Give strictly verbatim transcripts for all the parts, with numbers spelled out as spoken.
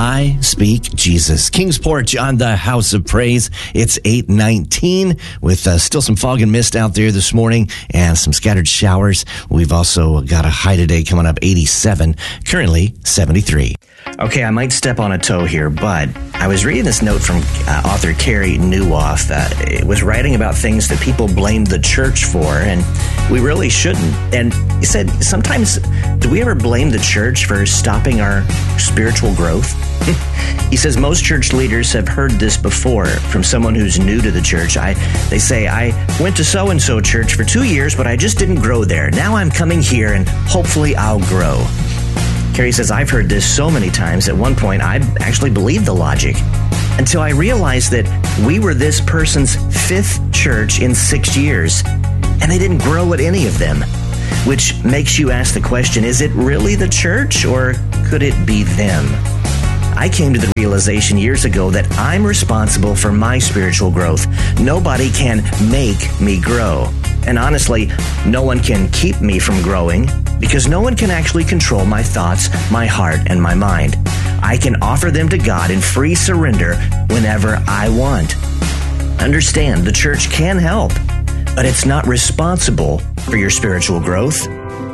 I speak Jesus. King's Porch on the House of Praise. It's eight nineteen with uh, still some fog and mist out there this morning and some scattered showers. We've also got a high today coming up eighty-seven, currently seventy-three. Okay, I might step on a toe here, but I was reading this note from uh, author Carey Nieuwhof. Uh, it was writing about things that people blamed the church for, and we really shouldn't. And he said, sometimes, do we ever blame the church for stopping our spiritual growth? He says most church leaders have heard this before from someone who's new to the church. I, they say, I went to so-and-so church for two years, but I just didn't grow there. Now I'm coming here, and hopefully I'll grow. Carey says, I've heard this so many times, at one point I actually believed the logic, until I realized that we were this person's fifth church in six years, and they didn't grow at any of them. Which makes you ask the question, is it really the church, or could it be them? I came to the realization years ago that I'm responsible for my spiritual growth. Nobody can make me grow. And honestly, no one can keep me from growing, because no one can actually control my thoughts, my heart, and my mind. I can offer them to God in free surrender whenever I want. Understand, the church can help, but it's not responsible for your spiritual growth.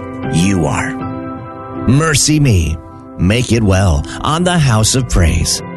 You are. Mercy me. Make it well on the House of Praise.